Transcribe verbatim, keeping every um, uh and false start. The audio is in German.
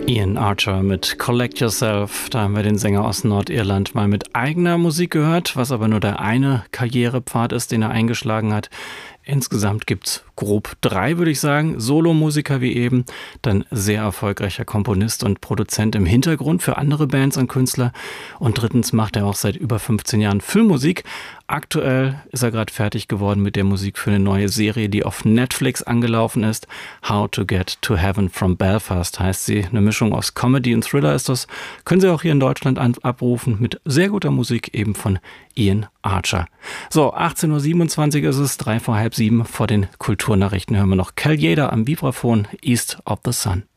Ian Archer mit Collect Yourself. Da haben wir den Sänger aus Nordirland mal mit eigener Musik gehört, was aber nur der eine Karrierepfad ist, den er eingeschlagen hat. Insgesamt gibt's grob drei, würde ich sagen. Solomusiker wie eben, dann sehr erfolgreicher Komponist und Produzent im Hintergrund für andere Bands und Künstler. Und drittens macht er auch seit über fünfzehn Jahren Filmmusik. Aktuell ist er gerade fertig geworden mit der Musik für eine neue Serie, die auf Netflix angelaufen ist. How to Get to Heaven from Belfast heißt sie. Eine Mischung aus Comedy und Thriller ist das. Können Sie auch hier in Deutschland an- abrufen mit sehr guter Musik eben von Ian Archer. So, achtzehn Uhr siebenundzwanzig ist es, drei vor halb sieben. Vor den Kulturnachrichten hören wir noch Cal Yader am Vibraphon, East of the Sun.